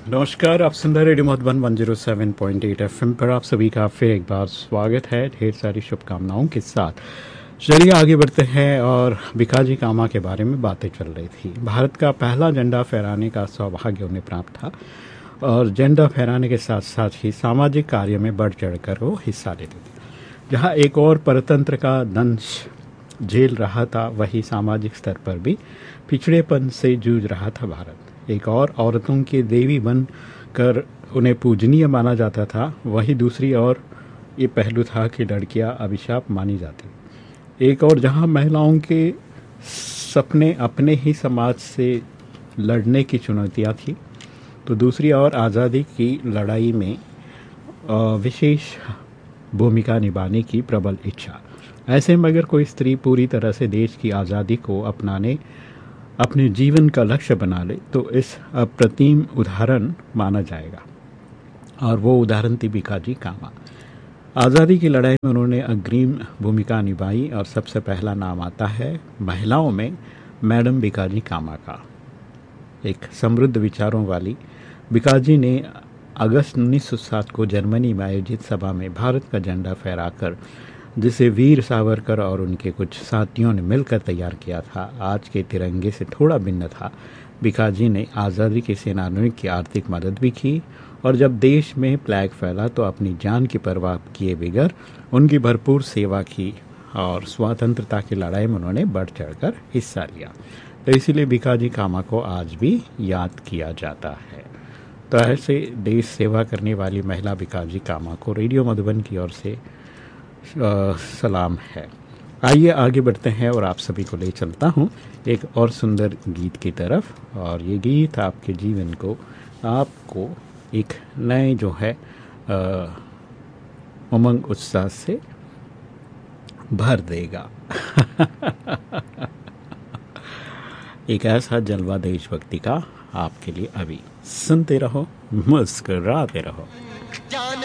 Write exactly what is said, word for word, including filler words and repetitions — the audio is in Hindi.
नमस्कार, आप सुन रहे रेडियो मधुबन एक सौ सात पॉइंट आठ एफएम पर। आप सभी का फिर एक बार स्वागत है, ढेर सारी शुभकामनाओं के साथ। चलिए आगे बढ़ते हैं। और भिकाजी कामा के बारे में बातें चल रही थी। भारत का पहला झंडा फहराने का सौभाग्य उन्हें प्राप्त था और झंडा फहराने के साथ साथ ही सामाजिक कार्य में बढ़ चढ़कर वो हिस्सा लेते थे। जहाँ एक और परतंत्र का दंश झेल रहा था, वही सामाजिक स्तर पर भी पिछड़ेपन से जूझ रहा था भारत। एक और औरतों की देवी बन कर उन्हें पूजनीय माना जाता था, वही दूसरी ओर ये पहलू था कि लड़कियां अभिशाप मानी जाती। एक और जहां महिलाओं के सपने अपने ही समाज से लड़ने की चुनौतियां थी, तो दूसरी ओर आज़ादी की लड़ाई में विशेष भूमिका निभाने की प्रबल इच्छा। ऐसे में अगर कोई स्त्री पूरी तरह से देश की आज़ादी को अपनाने अपने जीवन का लक्ष्य बना ले, तो इस अप्रतिम उदाहरण माना जाएगा। और वो उदाहरण थी भिकाजी कामा। आज़ादी की लड़ाई में उन्होंने अग्रिम भूमिका निभाई और सबसे पहला नाम आता है महिलाओं में मैडम भिकाजी कामा का। एक समृद्ध विचारों वाली भिकाजी ने अगस्त उन्नीस सौ सात को जर्मनी में आयोजित सभा में भारत का झंडा फहराकर, जिसे वीर सावरकर और उनके कुछ साथियों ने मिलकर तैयार किया था, आज के तिरंगे से थोड़ा भिन्न था। भिकाजी ने आज़ादी के सेनानियों की आर्थिक मदद भी की और जब देश में फ्लैग फैला तो अपनी जान की परवाह किए बगैर उनकी भरपूर सेवा की और स्वतंत्रता की लड़ाई में उन्होंने बढ़ चढ़कर हिस्सा लिया। तो इसीलिए भिकाजी कामा को आज भी याद किया जाता है। तो ऐसे देश सेवा करने वाली महिला भिकाजी कामा को रेडियो मधुबन की ओर से आ, सलाम है। आइए आगे बढ़ते हैं और आप सभी को ले चलता हूँ एक और सुंदर गीत की तरफ। और ये गीत आपके जीवन को, आपको एक नए जो है आ, उमंग उत्साह से भर देगा। एक ऐसा जलवा देशभक्ति का आपके लिए अभी सुनते रहो, मुस्कुराते रहो।